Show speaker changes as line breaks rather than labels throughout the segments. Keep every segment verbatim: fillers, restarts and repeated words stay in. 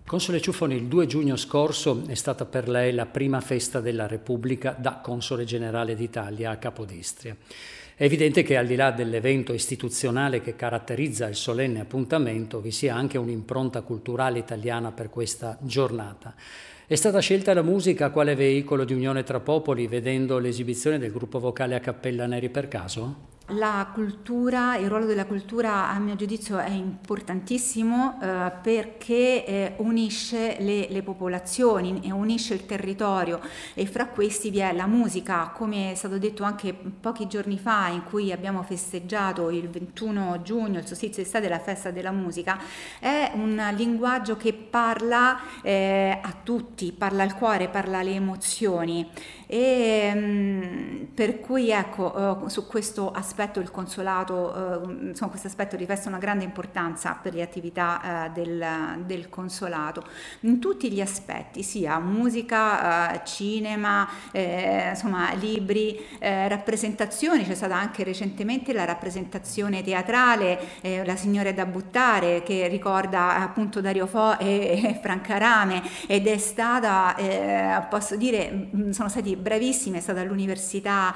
Console Ciuffoni, il due giugno scorso è stata per lei la prima festa della Repubblica da Console Generale d'Italia a Capodistria. È evidente che al di là dell'evento istituzionale che caratterizza il solenne appuntamento, vi sia anche un'impronta culturale italiana per questa giornata. È stata scelta la musica quale veicolo di unione tra popoli, vedendo l'esibizione del gruppo vocale a cappella Neri per caso?
La cultura, il ruolo della cultura a mio giudizio è importantissimo eh, perché eh, unisce le, le popolazioni e unisce il territorio, e fra questi vi è la musica, come è stato detto anche pochi giorni fa in cui abbiamo festeggiato il ventuno giugno, il solstizio d'estate, la festa della musica. È un linguaggio che parla eh, a tutti, parla al cuore, parla alle emozioni, e mh, per cui ecco, eh, su questo aspetto il consolato, eh, insomma questo aspetto riveste una grande importanza per le attività eh, del, del consolato in tutti gli aspetti, sia musica, eh, cinema, eh, insomma libri, eh, rappresentazioni. C'è stata anche recentemente la rappresentazione teatrale, eh, La signora è da buttare, che ricorda appunto Dario Fo e, e Franca Rame, ed è stata, eh, posso dire, sono stati bravissimi. È stata all'università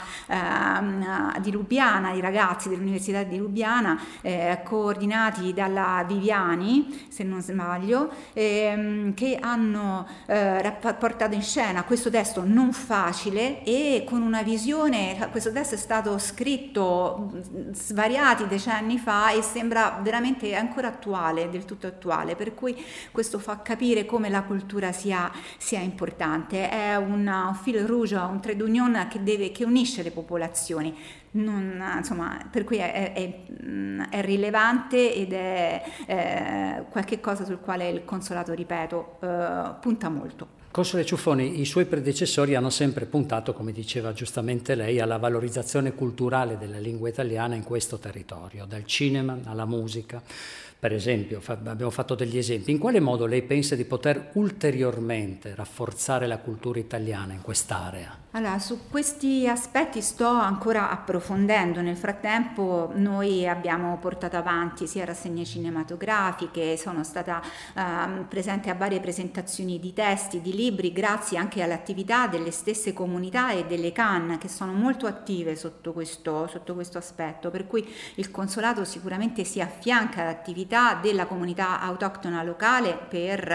eh, di Lubiana, i ragazzi dell'università di Lubiana, eh, coordinati dalla Viviani, se non sbaglio, ehm, che hanno eh, portato in scena questo testo non facile e con una visione. Questo testo è stato scritto svariati decenni fa e sembra veramente ancora attuale, del tutto attuale, per cui questo fa capire come la cultura sia, sia importante. È un fil rouge, un trait d'union che, deve, che unisce le popolazioni. Non, insomma, per cui è, è, è rilevante ed è eh, qualche cosa sul quale il consolato, ripeto, eh, punta molto.
Console Ciuffoni, i suoi predecessori hanno sempre puntato, come diceva giustamente lei, alla valorizzazione culturale della lingua italiana in questo territorio, dal cinema alla musica. Per esempio, fa, abbiamo fatto degli esempi. In quale modo lei pensa di poter ulteriormente rafforzare la cultura italiana in quest'area?
Allora, su questi aspetti sto ancora approfondendo. Nel frattempo noi abbiamo portato avanti sia rassegne cinematografiche, sono stata ehm, presente a varie presentazioni di testi, di libri, grazie anche all'attività delle stesse comunità e delle C A N, che sono molto attive sotto questo, sotto questo aspetto, per cui il consolato sicuramente si affianca all'attività della comunità autoctona locale per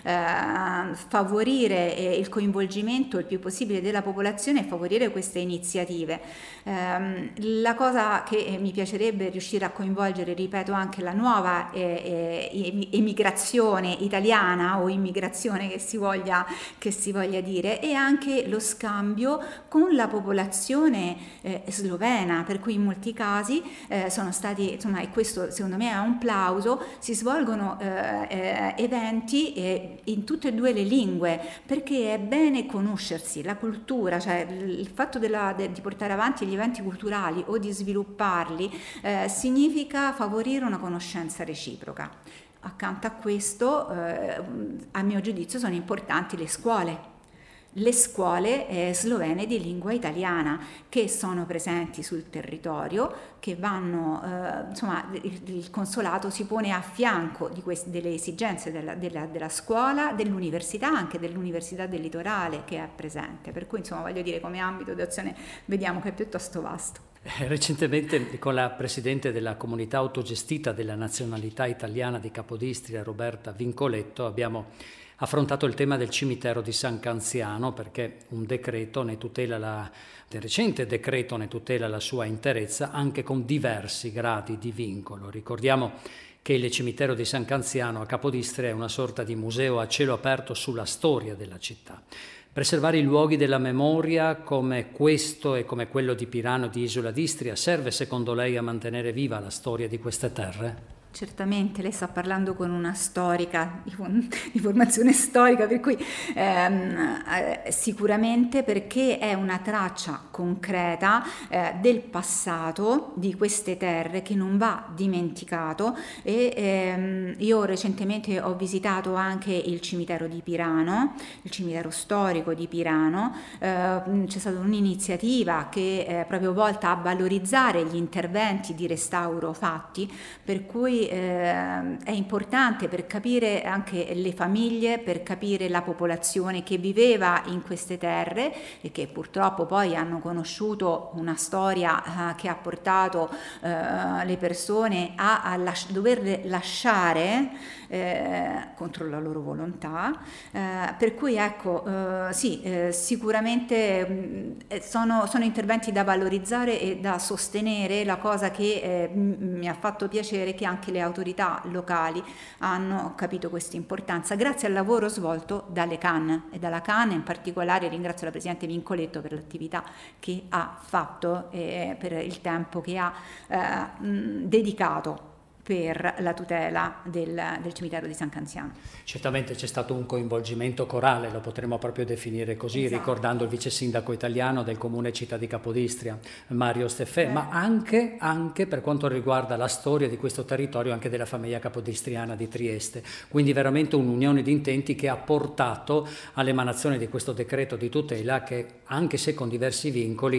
eh, favorire eh, il coinvolgimento il più possibile della popolazione e favorire queste iniziative. Eh, la cosa che mi piacerebbe riuscire a coinvolgere, ripeto, anche la nuova eh, eh, emigrazione italiana o immigrazione che si voglia, che si voglia dire, e anche lo scambio con la popolazione eh, slovena, per cui in molti casi eh, sono stati, insomma, e questo secondo me è un plauso, si svolgono eh, eh, eventi eh, in tutte e due le lingue, perché è bene conoscersi, la cultura, cioè il fatto della, de, di portare avanti gli eventi culturali o di svilupparli eh, significa favorire una conoscenza reciproca. Accanto a questo, eh, a mio giudizio, sono importanti le scuole. Le scuole eh, slovene di lingua italiana che sono presenti sul territorio, che vanno, eh, insomma, il, il consolato si pone a fianco di queste, delle esigenze della, della, della scuola, dell'università, anche dell'università del litorale che è presente, per cui insomma voglio dire, come ambito di azione vediamo che è piuttosto vasto.
Recentemente con la presidente della comunità autogestita della nazionalità italiana di Capodistria, Roberta Vincoletto, abbiamo affrontato il tema del cimitero di San Canziano, perché un decreto ne tutela la, il recente decreto ne tutela la sua interezza anche con diversi gradi di vincolo. Ricordiamo che il cimitero di San Canziano a Capodistria è una sorta di museo a cielo aperto sulla storia della città. Preservare i luoghi della memoria come questo e come quello di Pirano e di Isola d'Istria serve secondo lei a mantenere viva la storia di queste terre?
Certamente, lei sta parlando con una storica di, di formazione storica, per cui ehm, eh, sicuramente, perché è una traccia concreta eh, del passato di queste terre che non va dimenticato. E ehm, io recentemente ho visitato anche il cimitero di Pirano, il cimitero storico di Pirano. Eh, c'è stata un'iniziativa che è proprio volta a valorizzare gli interventi di restauro fatti, per cui cui eh, è importante per capire anche le famiglie, per capire la popolazione che viveva in queste terre e che purtroppo poi hanno conosciuto una storia eh, che ha portato eh, le persone a, a las- doverle lasciare eh, contro la loro volontà, eh, per cui ecco eh, sì, eh, sicuramente mh, sono, sono interventi da valorizzare e da sostenere. La cosa che eh, m- mi ha fatto piacere è che anche le autorità locali hanno capito questa importanza grazie al lavoro svolto dalle C A N e dalla C A N in particolare ringrazio la Presidente Vincoletto per l'attività che ha fatto e per il tempo che ha eh, mh, dedicato per la tutela del, del cimitero di San Canziano.
Certamente c'è stato un coinvolgimento corale, lo potremmo proprio definire così,
Esatto.
ricordando il vice sindaco italiano del comune città di Capodistria, Mario Steffè,
Eh.
ma anche, anche per quanto riguarda la storia di questo territorio, anche della famiglia capodistriana di Trieste. Quindi veramente un'unione di intenti che ha portato all'emanazione di questo decreto di tutela che, anche se con diversi vincoli,